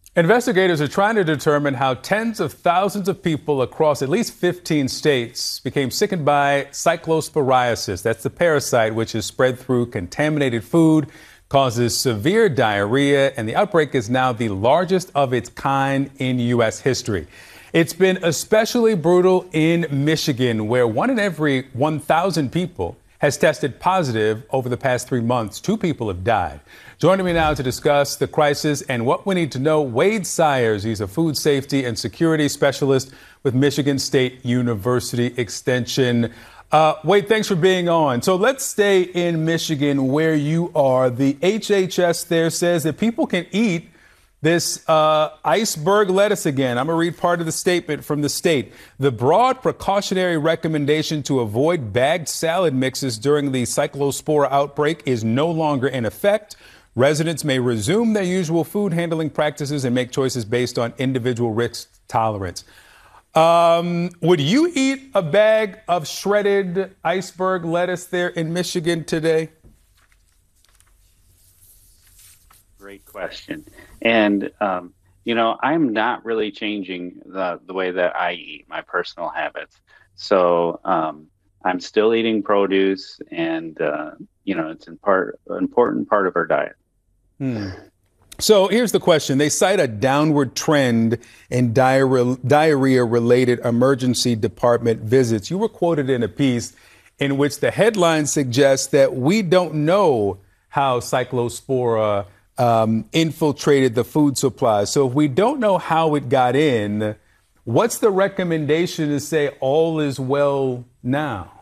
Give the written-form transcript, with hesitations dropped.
Investigators are trying to determine how tens of thousands of people across at least 15 states became sickened by cyclosporiasis. That's the parasite which is spread through contaminated food, causes severe diarrhea, and the outbreak is now the largest of its kind in U.S. history. It's been especially brutal in Michigan, where 1 in every 1,000 people has tested positive over the past 3 months. 2 people have died. Joining me now to discuss the crisis and what we need to know, Wade Sayers. He's a food safety and security specialist with Michigan State University Extension. Wade, thanks for being on. So let's stay in Michigan where you are. The HHS there says that people can eat this iceberg lettuce again. I'm going to read part of the statement from the state. The broad precautionary recommendation to avoid bagged salad mixes during the cyclospora outbreak is no longer in effect. Residents may resume their usual food handling practices and make choices based on individual risk tolerance. Would you eat a bag of shredded iceberg lettuce there in Michigan today? Great question. And, I'm not really changing the way that I eat, my personal habits. So I'm still eating produce and, it's an important part of our diet. So here's the question. They cite a downward trend in diarrhea-related emergency department visits. You were quoted in a piece in which the headline suggests that we don't know how cyclospora infiltrated the food supply. So if we don't know how it got in, what's the recommendation to say all is well now?